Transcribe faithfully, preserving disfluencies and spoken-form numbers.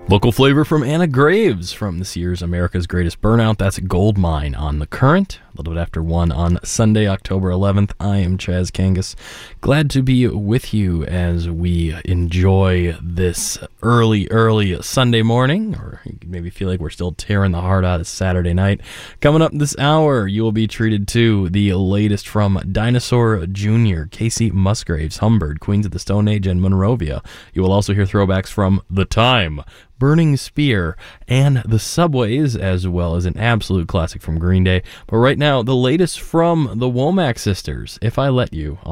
Local flavor from Anna Graves from this year's America's Greatest Burnout. That's Gold Mine on The Current, a little bit after one on Sunday, October eleventh. I am Chaz Kangas. Glad to be with you as we enjoy this early, early Sunday morning, or you can maybe feel like we're still tearing the heart out of Saturday night. Coming up this hour, you will be treated to the latest from Dinosaur Junior, Casey Musgraves, Humbird, Queens of the Stone Age, and Monrovia. You will also hear throwbacks from The Time, Burning Spear, and The Subways, as well as an absolute classic from Green Day. But right now, the latest from the Womack Sisters, If I Let You.